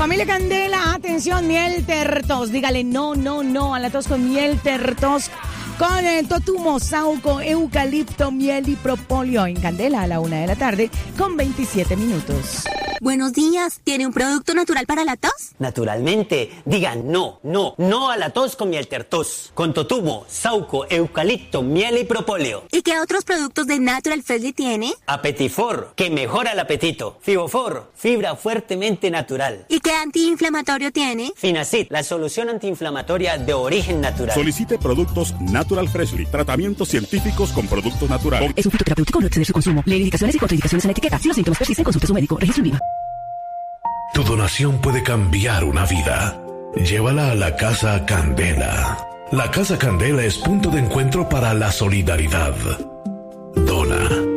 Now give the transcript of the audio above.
Familia Candela, atención, miel tertos. Dígale no a la tos con miel tertos. Con totumo, sauco, eucalipto, miel y propóleo. En Candela a la 1:00 p.m. con 27 minutos. Buenos días. ¿Tiene un producto natural para la tos? Naturalmente. Digan no a la tos con miel tertos. Con totumo, sauco, eucalipto, miel y propóleo. ¿Y qué otros productos de Natural Freshly tiene? Apetifor, que mejora el apetito. Fibofor, fibra fuertemente natural. ¿Y qué antiinflamatorio tiene? Finacid, la solución antiinflamatoria de origen natural. Solicite productos Natural Freshly, tratamientos científicos con productos naturales. Es un fitoterapéutico, no exceder su consumo. Lee indicaciones y contraindicaciones en la etiqueta. Si los síntomas persisten, consulte a su médico. Registro IVA. Tu donación puede cambiar una vida. Llévala a la Casa Candela. La Casa Candela es punto de encuentro para la solidaridad. Dona.